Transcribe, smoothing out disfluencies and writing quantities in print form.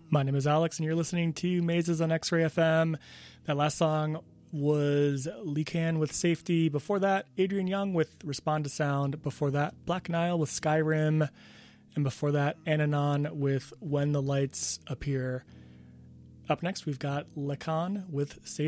My name is Alex, and you're listening to Mazes on X-Ray FM. That last song was Lecan with Safety. Before that, Adrian Young with Respond to Sound. Before that, Black Nile with Skyrim. And before that, Ananon with When the Lights Appear. Up next, we've got Lecan with Safety.